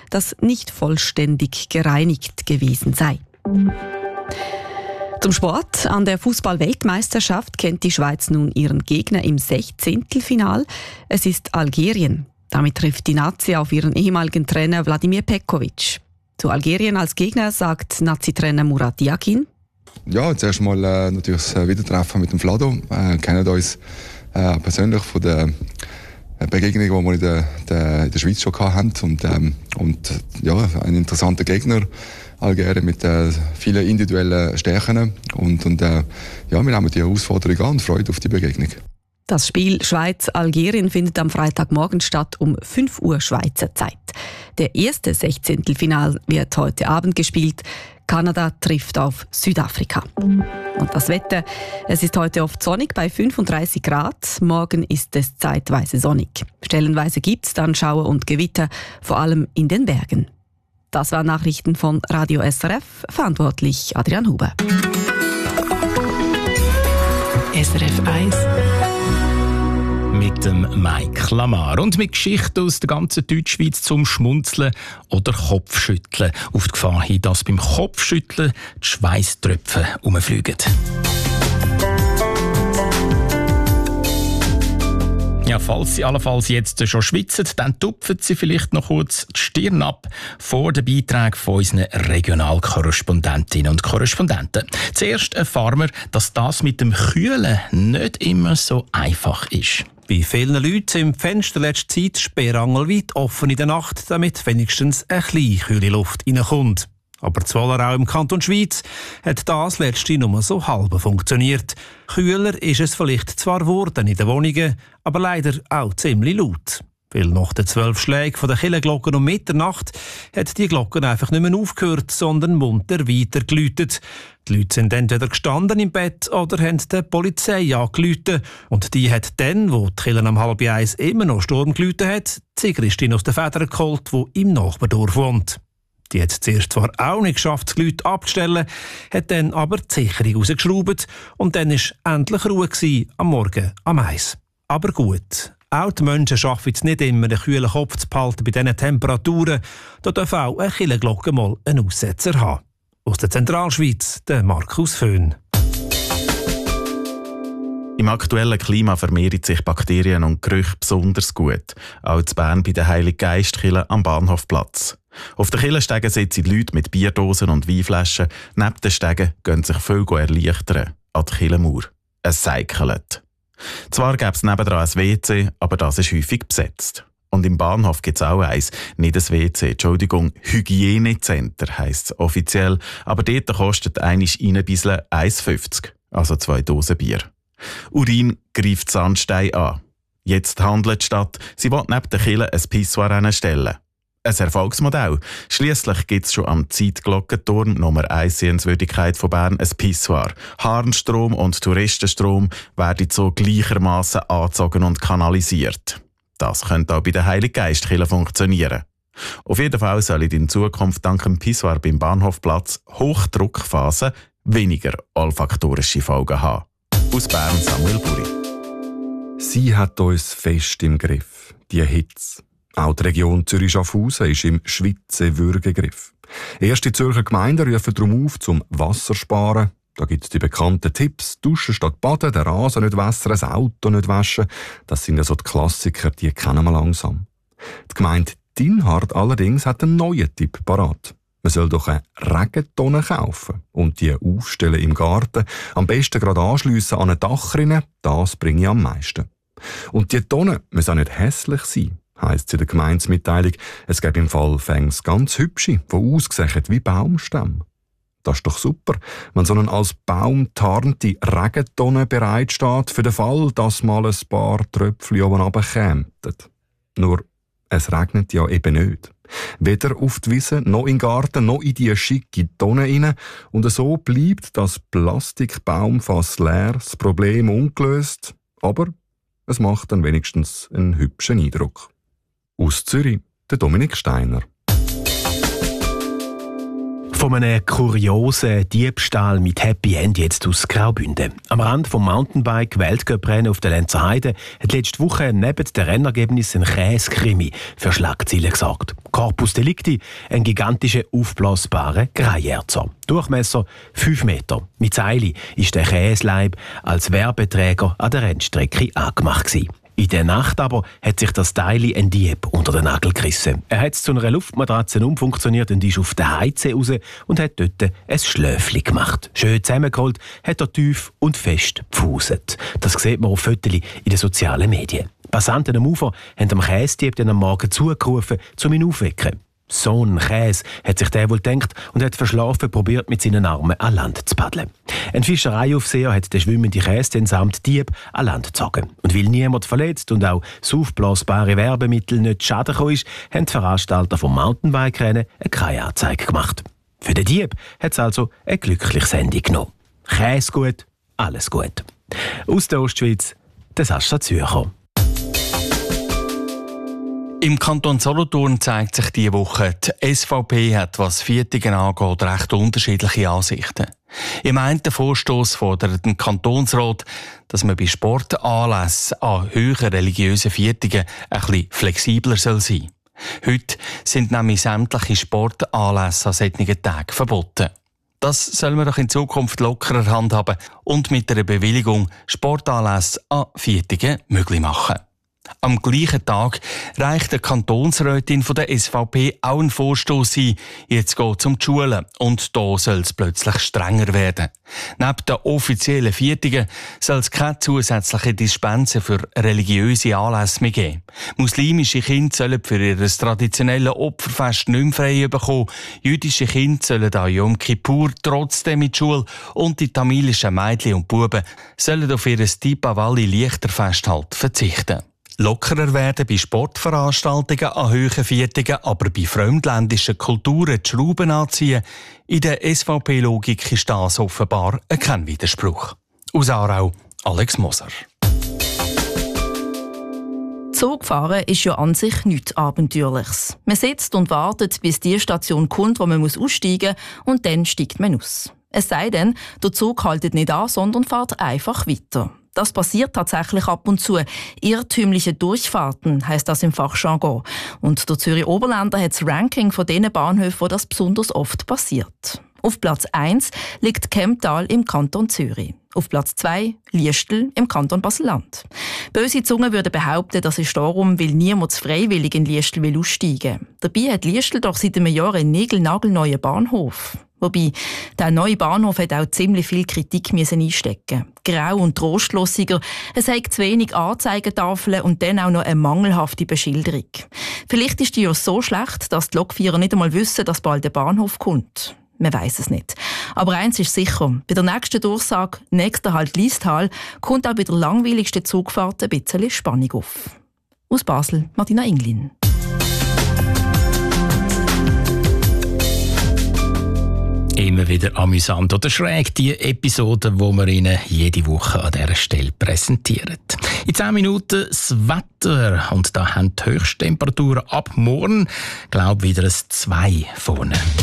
das nicht vollständig gereinigt gewesen sei. Zum Sport. An der Fußball-Weltmeisterschaft kennt die Schweiz nun ihren Gegner im 16. Es ist Algerien. Damit trifft die Nazi auf ihren ehemaligen Trainer Vladimir Petkovic. Zu Algerien als Gegner sagt Nazi-Trainer Murat Yakin: Ja, zuerst mal natürlich das Wiedertreffen mit dem Vlado. Wir kennen uns persönlich von der Begegnung, die wir in der Schweiz schon hatten. Und ja, ein interessanter Gegner, Algerien, mit vielen individuellen Stärken. Und ja, wir nehmen die Herausforderung an und freuen auf die Begegnung. Das Spiel Schweiz-Algerien findet am Freitagmorgen statt um 5 Uhr Schweizer Zeit. Der erste 16. wird heute Abend gespielt. Kanada trifft auf Südafrika. Und das Wetter: Es ist heute oft sonnig bei 35 Grad. Morgen ist es zeitweise sonnig. Stellenweise gibt es dann Schauer und Gewitter, vor allem in den Bergen. Das waren Nachrichten von Radio SRF. Verantwortlich Adrian Huber. SRF 1 mit dem Mike Lamar und mit Geschichten aus der ganzen Deutschschweiz zum Schmunzeln oder Kopfschütteln. Auf die Gefahr hin, dass beim Kopfschütteln die Schweisströpfe herumfliegen. Ja, falls Sie allenfalls jetzt schon schwitzen, dann tupfen Sie vielleicht noch kurz die Stirn ab vor den Beiträgen von unseren Regionalkorrespondentinnen und Korrespondenten. Zuerst erfahren wir, dass das mit dem Kühlen nicht immer so einfach ist. Bei vielen Leuten sind die Fenster letzte Zeit sperrangelweit offen in der Nacht, damit wenigstens eine kleine kühle Luft reinkommt. Aber zwar auch im Kanton Schweiz hat das letzte nur so halb funktioniert. Kühler ist es vielleicht zwar geworden in den Wohnungen, aber leider auch ziemlich laut. Weil nach den 12 Schlägen der Kirchenglocken um Mitternacht hat die Glocken einfach nicht mehr aufgehört, sondern munter weiter geläutet. Die Leute sind entweder gestanden im Bett oder haben die Polizei angerufen. Und die hat dann, wo die Kirche um 12:30 immer noch Sturm geläutet hat, die Christine aus den Federn geholt, die im Nachbardorf wohnt. Die hat es zuerst zwar auch nicht geschafft, die Leute abzustellen, hat dann aber die Sicherung rausgeschraubt und dann war endlich Ruhe am Morgen am 1. Aber gut, auch die Menschen schaffen es nicht immer, einen kühlen Kopf zu behalten bei diesen Temperaturen. Da darf auch eine Kirchenglocke mal einen Aussetzer haben. Aus der Zentralschweiz, der Markus Föhn. Im aktuellen Klima vermehren sich Bakterien und Gerüche besonders gut. Auch in Bern bei der Heilig-Geist-Kirche am Bahnhofplatz. Auf den Kirchenstegen sitzen Leute mit Bierdosen und Weinflaschen. Neben den Stegen gehen sich viele erleichtern. An die Kirchenmauer. Es seikelt. Zwar gäbe es nebendran ein WC, aber das ist häufig besetzt. Und im Bahnhof gibt es auch eins. Nicht ein WC, Entschuldigung, Hygienecenter heisst es offiziell. Aber dort kostet einisch reinbisseln 1,50, also 2 Dosen Bier. Urin greift Sandstein an. Jetzt handelt die Stadt, sie will neben der Kirche ein Pissoir hinstellen. Ein Erfolgsmodell. Schliesslich gibt es schon am Zeitglockenturm Nummer 1 Sehenswürdigkeit von Bern ein Pissoir. Harnstrom und Touristenstrom werden so gleichermaßen angezogen und kanalisiert. Das könnte auch bei der Heilig-Geist-Kirche funktionieren. Auf jeden Fall soll in Zukunft dank dem Pissoir beim Bahnhofplatz Hochdruckphasen weniger olfaktorische Folgen haben. Aus Bern Samuel Buri. Sie hat uns fest im Griff, die Hitze. Auch die Region Zürich-Schaffhausen ist im Schweizen-Würgegriff. Erste Zürcher Gemeinden rufen darum auf, zum Wasser sparen. Da gibt es die bekannten Tipps: Duschen statt Baden, den Rasen nicht wässern, das Auto nicht waschen. Das sind ja so die Klassiker, die kennen wir langsam. Die Gemeinde Dinhard allerdings hat einen neuen Tipp parat. Man soll doch eine Regentonne kaufen und die aufstellen im Garten. Am besten gerade anschliessen an eine Dachrinne, das bringe ich am meisten. Und die Tonne muss auch nicht hässlich sein, heisst es in der Gemeindemitteilung. Es gibt im Fall Fängs ganz hübsche, die aussehen wie Baumstämme. Das ist doch super, wenn so eine als Baum tarnte Regentonne bereitsteht für den Fall, dass mal ein paar Tröpfchen oben runterkämen. Nur, es regnet ja eben nicht. Weder auf die Wiese, noch in den Garten, noch in die schicke Tonne rein. Und so bleibt das Plastikbaumfass leer, das Problem ungelöst. Aber es macht dann wenigstens einen hübschen Eindruck. Aus Zürich, der Dominik Steiner. Von einem kuriosen Diebstahl mit Happy End jetzt aus Graubünden. Am Rand vom Mountainbike-Weltcup-Rennen auf der Lenzer Heide hat letzte Woche neben den Rennergebnissen ein Käsekrimi für Schlagzeilen gesorgt. Corpus Delicti, ein gigantischer aufblasbarer Greierzer. Durchmesser 5 Meter. Mit Seile ist der Käseleib als Werbeträger an der Rennstrecke angemacht gewesen. In der Nacht aber hat sich das Teil ein Dieb unter den Nagel gerissen. Er hat es zu einer Luftmatratze umfunktioniert und ist auf den Heizsee raus und hat dort ein Schläfchen gemacht. Schön zusammengeholt hat er tief und fest gefuset. Das sieht man auf Fotos in den sozialen Medien. Passanten am Ufer haben dem Käsedieb dann am Morgen zugerufen, um ihn aufzuwecken. So ein Käse, hat sich der wohl gedacht und hat verschlafen probiert, mit seinen Armen an Land zu paddeln. Ein Fischereiaufseher hat den schwimmenden Käse den samt Dieb an Land gezogen. Und weil niemand verletzt und auch das aufblasbare Werbemittel nicht Schaden gekommen ist, haben die Veranstalter vom Mountainbike-Rennen keine Anzeige gemacht. Für den Dieb hat es also ein glückliches Ende genommen. Käse gut, alles gut. Aus der Ostschweiz, der Sascha Zürcher. Im Kanton Solothurn zeigt sich diese Woche, die SVP hat, was Viertungen angeht, recht unterschiedliche Ansichten. Im einen Vorstoss fordert der Kantonsrat, dass man bei Sportanlässen an höheren religiösen Viertungen ein bisschen flexibler sein soll. Heute sind nämlich sämtliche Sportanlässe an solchen Tagen verboten. Das soll man doch in Zukunft lockerer handhaben und mit einer Bewilligung Sportanlässe an Viertungen möglich machen. Am gleichen Tag reicht der Kantonsrätin von der SVP auch einen Vorstoss ein. Jetzt geht es um die Schulen und da soll es plötzlich strenger werden. Neben den offiziellen Viertungen soll es keine zusätzlichen Dispensen für religiöse Anlässe mehr geben. Muslimische Kinder sollen für ihr traditionelles Opferfest nicht mehr frei bekommen. Jüdische Kinder sollen an Yom Kippur trotzdem in die Schule und die tamilischen Mädchen und Buben sollen auf ihr Deepavali-Lichterfest verzichten. Lockerer werden bei Sportveranstaltungen an hohen Viertungen, aber bei fremdländischen Kulturen die Schrauben anziehen. In der SVP-Logik ist das offenbar kein Widerspruch. Aus Aarau, Alex Moser. Zugfahren ist ja an sich nichts Abenteuerliches. Man sitzt und wartet, bis die Station kommt, wo man aussteigen muss, und dann steigt man aus. Es sei denn, der Zug haltet nicht an, sondern fährt einfach weiter. Das passiert tatsächlich ab und zu. Irrtümliche Durchfahrten heisst das im Fachjargon. Und der Zürich Oberländer hat das Ranking von den Bahnhöfen, wo das besonders oft passiert. Auf Platz 1 liegt Kemptal im Kanton Zürich. Auf Platz 2 Liestel im Kanton Basel-Land. Böse Zungen würden behaupten, das ist darum, weil niemand freiwillig in Liestel aussteigen will. Dabei hat Liestel doch seit einem Jahr einen niegelnagelneuen Bahnhof. Wobei, der neue Bahnhof hat auch ziemlich viel Kritik einstecken. Grau und trostlossiger, es hat zu wenig Anzeigetafeln und dann auch noch eine mangelhafte Beschilderung. Vielleicht ist die ja so schlecht, dass die Lokführer nicht einmal wissen, dass bald der Bahnhof kommt. Man weiss es nicht. Aber eins ist sicher, bei der nächsten Durchsage, nächster Halt Liestal, kommt auch bei der langweiligsten Zugfahrt ein bisschen Spannung auf. Aus Basel, Martina Inglin. Immer wieder amüsant oder schräg, die Episoden, die wir Ihnen jede Woche an dieser Stelle präsentieren. In 10 Minuten das Wetter. Und da haben die Höchsttemperaturen ab morgen, glaube ich, wieder ein 2 vorne.